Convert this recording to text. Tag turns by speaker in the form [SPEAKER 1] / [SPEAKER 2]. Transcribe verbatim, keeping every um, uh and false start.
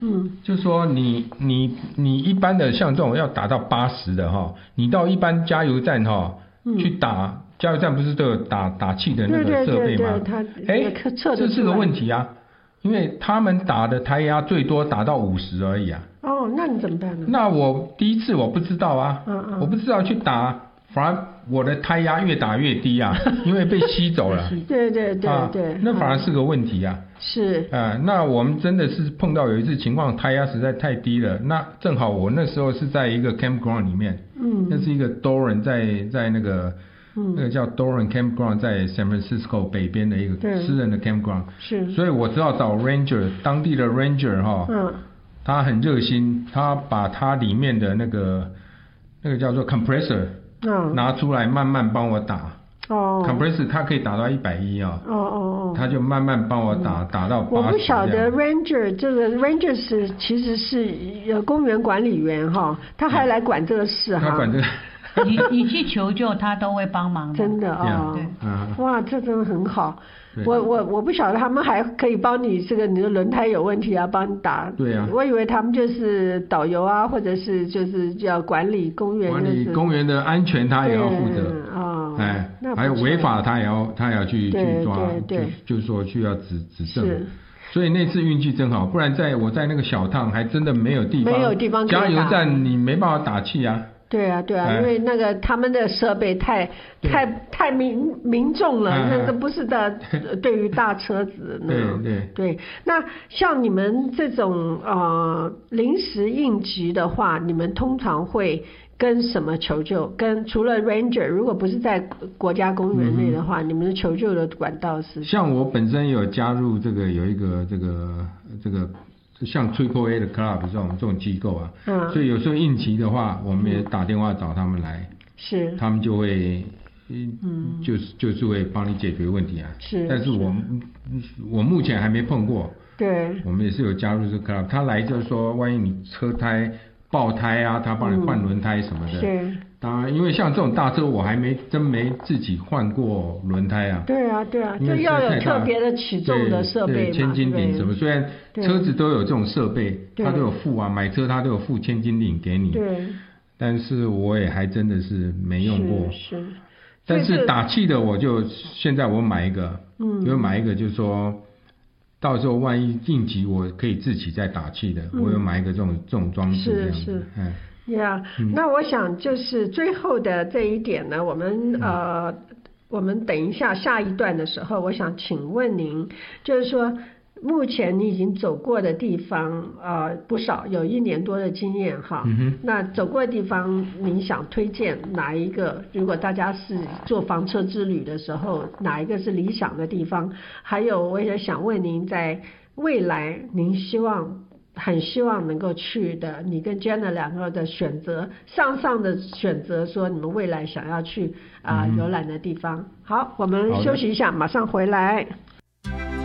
[SPEAKER 1] 嗯，
[SPEAKER 2] 就是说你你你一般的像这种要打到八十的哈，你到一般加油站哈、嗯、去打加油站不是都有打打气的那个设备吗？哎，这是个问题啊，因为他们打的胎压最多打到五十而已啊。
[SPEAKER 1] 哦，那你怎么办呢？
[SPEAKER 2] 那我第一次我不知道啊，
[SPEAKER 1] 嗯嗯，
[SPEAKER 2] 我不知道去打。反而我的胎压越打越低啊，因为被吸走了。
[SPEAKER 1] 对对对对、
[SPEAKER 2] 啊，那反而是个问题啊。
[SPEAKER 1] 是。
[SPEAKER 2] 啊，那我们真的是碰到有一次情况，胎压实在太低了。那正好我那时候是在一个 campground 里面，
[SPEAKER 1] 嗯，
[SPEAKER 2] 那是一个 Doran 在在那个、嗯、那个叫 Doran campground 在 San Francisco 北边的一个私人的 campground。
[SPEAKER 1] 是。
[SPEAKER 2] 所以我只好找 ranger， 当地的 ranger 哈，嗯，他很热心，他把他里面的那个那个叫做 compressor。嗯、拿出来慢慢帮我打，哦 ，compressor 它可以打到一百一啊，哦哦哦，他就慢慢帮我打，嗯、打到八十。
[SPEAKER 1] 我不晓得 ranger 这个 ranger 是其实是呃公园管理员哈，他还来管这个事哈。
[SPEAKER 2] 他管这个。
[SPEAKER 3] 你你去求救，他都会帮忙的。
[SPEAKER 1] 真的哦，
[SPEAKER 3] 对，
[SPEAKER 2] 嗯，
[SPEAKER 1] 哇，这真的很好。我我我不晓得他们还可以帮你这个你的轮胎有问题啊，帮你打。
[SPEAKER 2] 对啊。
[SPEAKER 1] 我以为他们就是导游啊，或者是就是要管理公园、就是。
[SPEAKER 2] 管理公园的安全，他也要负责。
[SPEAKER 1] 哦。
[SPEAKER 2] 哎，还有违法，他也要他也要去去抓，
[SPEAKER 1] 对对
[SPEAKER 2] 就就是说去要指指正。
[SPEAKER 1] 是。
[SPEAKER 2] 所以那次运气真好，不然在我在那个小趟还真的没有地方。
[SPEAKER 1] 没有地方可以打。
[SPEAKER 2] 加油站你没办法打气啊。
[SPEAKER 1] 对啊，对啊，哎、因为那个他们的设备太太太民民众了，那个不是的，对于大车子那种。
[SPEAKER 2] 对对
[SPEAKER 1] 对。那像你们这种呃临时应急的话，你们通常会跟什么求救？跟除了 Ranger， 如果不是在国家公园内的话，嗯、你们的求救的管道是？
[SPEAKER 2] 像我本身有加入这个有一个这个这个。像 Triple A 的 Club 这种这种机构啊，嗯，所以有时候应急的话，我们也打电话找他们来，
[SPEAKER 1] 是，
[SPEAKER 2] 他们就会，嗯，就是就是会帮你解决问题啊，
[SPEAKER 1] 是，
[SPEAKER 2] 但是我我目前还没碰过，
[SPEAKER 1] 对，
[SPEAKER 2] 我们也是有加入这个 Club， 他来就是说，万一你车胎爆胎啊，他帮你换轮胎什么的，
[SPEAKER 1] 是。
[SPEAKER 2] 当然，因为像这种大车，我还没真没自己换过轮胎啊。
[SPEAKER 1] 对啊，对啊，就要有特别的起重的设备嘛，
[SPEAKER 2] 千斤顶什么。虽然车子都有这种设备，它都有附啊，买车它都有附千斤顶给你。
[SPEAKER 1] 对。
[SPEAKER 2] 但是我也还真的是没用过。
[SPEAKER 1] 是。是
[SPEAKER 2] 但是打气的，我就现在我买一个，嗯，就买一个，就是说，到时候万一应急，我可以自己再打气的，嗯、我有买一个这种这种装置这样子。
[SPEAKER 1] 是是。
[SPEAKER 2] 嗯。
[SPEAKER 1] 呀、yeah, 嗯，那我想就是最后的这一点呢，我们、嗯、呃，我们等一下下一段的时候，我想请问您，就是说目前你已经走过的地方呃不少，有一年多的经验哈，嗯哼，那走过的地方，你想推荐哪一个？如果大家是做房车之旅的时候，哪一个是理想的地方？还有，我也想问您，在未来您希望。很希望能够去的，你跟 Jenna 两个的选择，上上的选择说你们未来想要去啊、呃、游览的地方。好，我们休息一下，马上回来。